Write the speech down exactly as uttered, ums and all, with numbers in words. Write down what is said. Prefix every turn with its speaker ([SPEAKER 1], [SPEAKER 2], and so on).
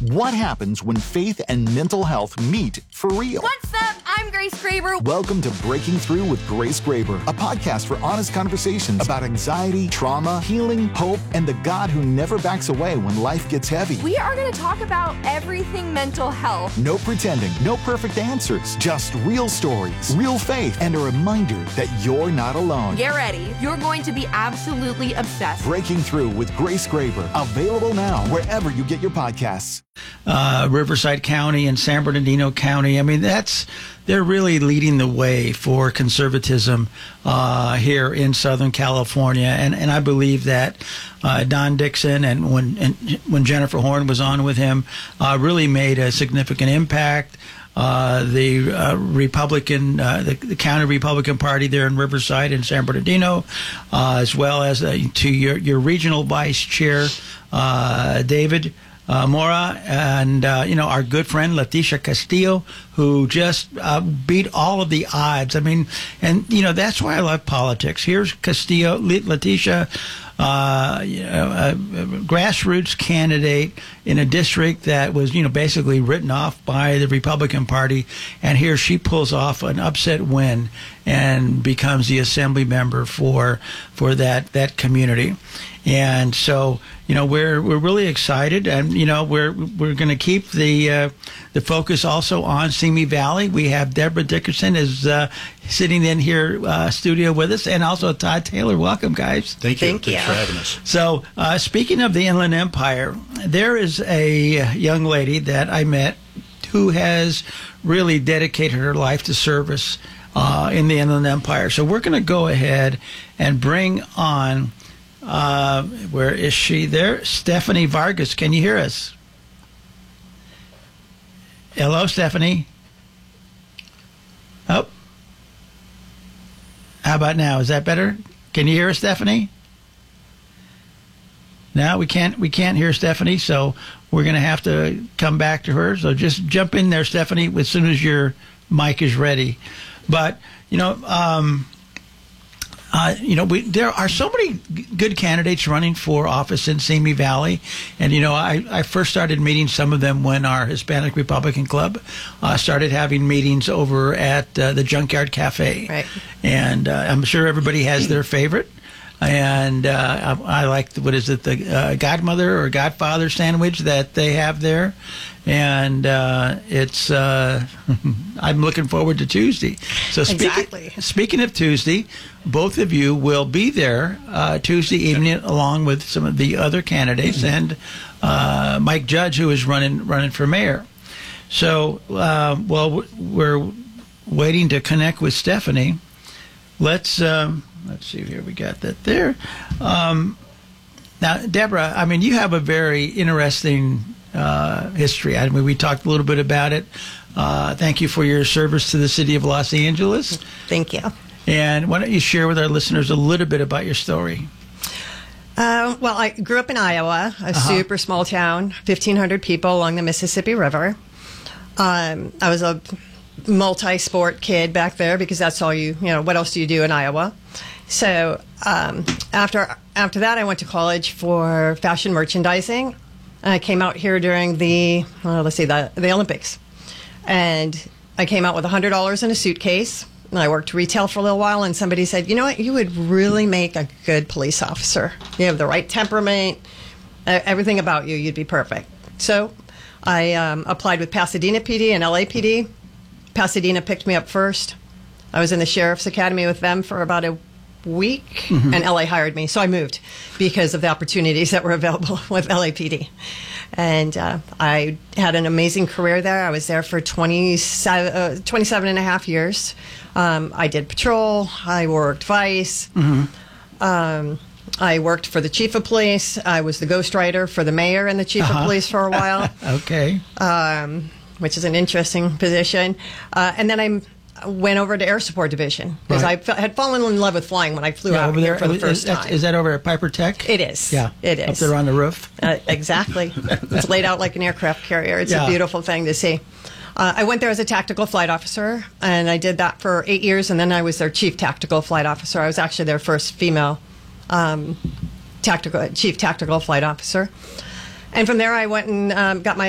[SPEAKER 1] What happens when faith and mental health meet for real?
[SPEAKER 2] What's up? I'm Grace Graber.
[SPEAKER 1] Welcome to Breaking Through with Grace Graber, a podcast for honest conversations about anxiety, trauma, healing, hope, and the God who never backs away when life gets heavy.
[SPEAKER 2] We are going to talk about everything mental health.
[SPEAKER 1] No pretending, no perfect answers, just real stories, real faith, and a reminder that you're not alone.
[SPEAKER 2] Get ready. You're going to be absolutely obsessed.
[SPEAKER 1] Breaking Through with Grace Graber, available now wherever you get your podcasts.
[SPEAKER 3] Uh, Riverside County and San Bernardino County. I mean, that's they're really leading the way for conservatism uh, here in Southern California, and and I believe that uh, Don Dixon and when and when Jennifer Horn was on with him, uh, really made a significant impact. Uh, the uh, Republican, uh, the, the county Republican Party there in Riverside and San Bernardino, uh, as well as uh, to your your regional vice chair, uh, David. Uh, Mora and, uh, you know, our good friend Leticia Castillo, who just uh, beat all of the odds. I mean, and, you know, that's why I love politics. Here's Castillo, Leticia, uh, you know, a, a grassroots candidate in a district that was, you know, basically written off by the Republican Party. And here she pulls off an upset win and becomes the assembly member for for that, that community. And so, you know, we're we're really excited, and you know, we're we're going to keep the uh, the focus also on Simi Valley. We have Deborah Dickerson is uh, sitting in here uh, studio with us, and also Todd Taylor. Welcome, guys.
[SPEAKER 4] Thank you.
[SPEAKER 2] Thank
[SPEAKER 4] Thanks
[SPEAKER 2] you.
[SPEAKER 4] for having us.
[SPEAKER 3] So, uh, speaking of the Inland Empire, there is a young lady that I met who has really dedicated her life to service uh, in the Inland Empire. So, we're going to go ahead and bring on. Uh, where is she there? Stephanie Vargas. Can you hear us? Hello, Stephanie. Oh. How about now? Is that better? Can you hear us, Stephanie? No, we can't. We can't hear Stephanie, so we're going to have to come back to her. So just jump in there, Stephanie, as soon as your mic is ready. But you know, um, uh, you know, we, there are so many g- good candidates running for office in Simi Valley, and you know, I, I first started meeting some of them when our Hispanic Republican Club uh, started having meetings over at uh, the Junkyard Cafe,
[SPEAKER 2] Right.
[SPEAKER 3] And uh, I'm sure everybody has their favorite. And uh, I, I like, the, what is it, the uh, Godmother or Godfather sandwich that they have there. And uh, it's, uh, I'm looking forward to Tuesday. So speaking,
[SPEAKER 2] Exactly.
[SPEAKER 3] speaking of Tuesday, both of you will be there uh, Tuesday evening along with some of the other candidates and uh, Mike Judge, who is running running for mayor. So, uh, well, we're waiting to connect with Stephanie. Let's... Um, Let's see here. We got that there. Um, now, Deborah, I mean, you have a very interesting uh, history. I mean, we talked a little bit about it. Uh, thank you for your service to the city of Los Angeles.
[SPEAKER 5] Thank you.
[SPEAKER 3] And why don't you share with our listeners a little bit about your story?
[SPEAKER 5] Uh, well, I grew up in Iowa, a
[SPEAKER 3] Uh-huh.
[SPEAKER 5] super small town, fifteen hundred people along the Mississippi River. Um, I was a multi-sport kid back there because that's all you, you know, what else do you do in Iowa? So um, after after that, I went to college for fashion merchandising. I came out here during the, well, let's see, the, the Olympics. And I came out with one hundred dollars in a suitcase. And I worked retail for a little while, and somebody said, you know what, you would really make a good police officer. You have the right temperament, uh, everything about you, you'd be perfect. So I um, applied with Pasadena P D and L A P D. Pasadena picked me up first. I was in the Sheriff's Academy with them for about a week, mm-hmm. and L A hired me. So I moved because of the opportunities that were available with L A P D. And uh, I had an amazing career there. I was there for twenty-seven, uh, twenty-seven and a half years. Um, I did patrol. I worked vice. Mm-hmm. Um, I worked for the chief of police. I was the ghostwriter for the mayor and the chief uh-huh. of police for a while.
[SPEAKER 3] Okay.
[SPEAKER 5] Um, which is an interesting position. Uh, and then I went over to Air Support Division because
[SPEAKER 3] Right.
[SPEAKER 5] I f- had fallen in love with flying when I flew
[SPEAKER 3] Yeah,
[SPEAKER 5] out
[SPEAKER 3] over
[SPEAKER 5] here
[SPEAKER 3] there
[SPEAKER 5] for the
[SPEAKER 3] is,
[SPEAKER 5] first
[SPEAKER 3] is,
[SPEAKER 5] time.
[SPEAKER 3] is that over at Piper Tech?
[SPEAKER 5] It is.
[SPEAKER 3] Yeah.
[SPEAKER 5] It is.
[SPEAKER 3] Up there on the roof?
[SPEAKER 5] Uh, exactly. It's laid out like an aircraft carrier. It's
[SPEAKER 3] Yeah.
[SPEAKER 5] a beautiful thing to see. Uh, I went there as a tactical flight officer, and I did that for eight years, and then I was their chief tactical flight officer. I was actually their first female um, tactical chief tactical flight officer. And from there, I went and um, got my